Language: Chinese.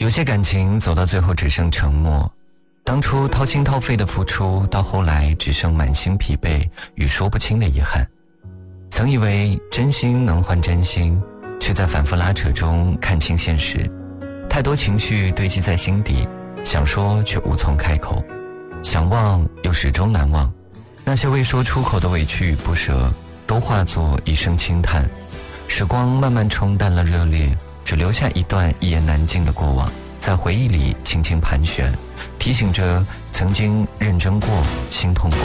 有些感情走到最后只剩沉默，当初掏心掏肺的付出，到后来只剩满心疲惫与说不清的遗憾。曾以为真心能换真心，却在反复拉扯中看清现实。太多情绪堆积在心底，想说却无从开口，想忘又始终难忘。那些未说出口的委屈与不舍，都化作一声轻叹。时光慢慢冲淡了热烈，只留下一段一言难尽的过往，在回忆里轻轻盘旋，提醒着曾经认真过，心痛过。